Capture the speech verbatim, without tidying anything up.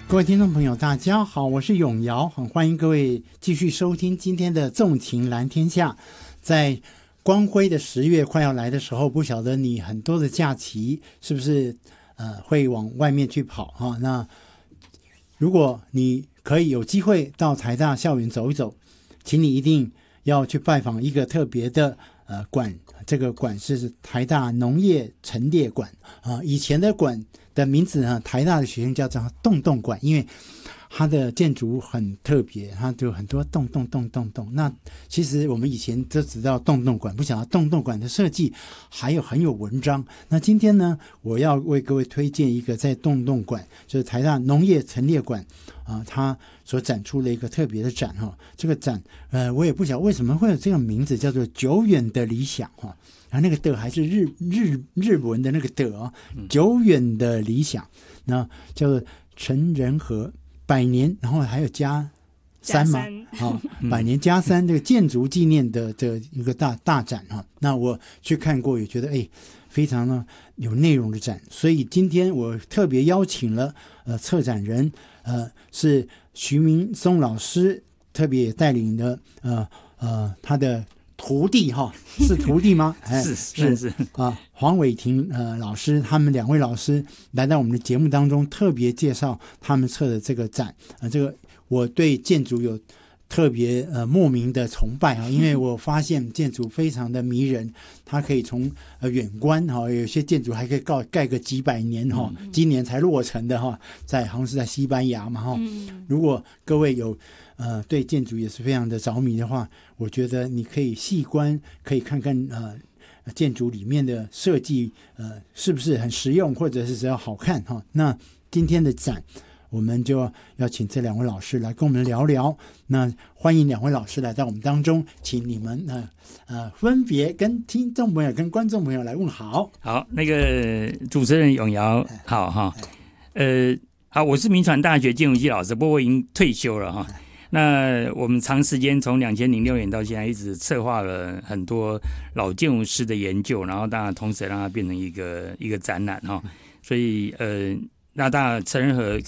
各位听众朋友大家好，我是永尧，很欢迎各位继续收听今天的纵情蓝天下。在光辉的十月快要来的时候，不晓得你很多的假期是不是呃会往外面去跑哈？那如果你可以有机会到台大校园走一走，请你一定要去拜访一个特别的呃馆，这个馆是台大农业陈列馆啊、呃。以前的馆的名字呢，台大的学生叫做洞洞馆，因为它的建筑很特别，它就很多洞洞洞洞洞。那其实我们以前都知道洞洞馆，不晓得洞洞馆的设计还有很有文章。那今天呢，我要为各位推荐一个在洞洞馆，就是台大农业陈列馆啊、呃，它所展出的一个特别的展哈。这个展呃，我也不晓得为什么会有这个名字，叫做久远的理想哈。然后那个的还是日日日文的那个的哦，久远的理想，那叫做陈仁和百年，然后还有加三嘛，啊、哦，百年加三这个建筑纪念的的一个大大展哈。那我去看过，也觉得哎，非常呢有内容的展。所以今天我特别邀请了呃策展人呃是徐明松老师，特别也带领了呃呃他的徒弟哈，是徒弟吗？哎、 是是是啊，黄伟霆呃老师，他们两位老师来到我们的节目当中，特别介绍他们策的这个展啊、呃，这个我对建筑有特别呃莫名的崇拜啊，因为我发现建筑非常的迷人，它可以从呃远观哈、哦，有些建筑还可以盖盖个几百年哈、哦，今年才落成的哈、哦，在好像是在西班牙嘛哈、哦。如果各位有呃对建筑也是非常的着迷的话，我觉得你可以细观，可以看看呃建筑里面的设计呃是不是很实用，或者是只要好看哈、哦。那今天的展，我们就要请这两位老师来跟我们聊聊。那欢迎两位老师来到我们当中，请你们呢呃分别跟听众朋友、跟观众朋友来问好。 好，那个主持人永尧好哈，呃，好，我是民传大学建筑系老师，不过我已经退休了哈。那我们长时间从两千零六年到现在，一直策划了很多老建筑师的研究，然后当然同时让它变成一个一个展览哈。所以呃，那当然陈仁和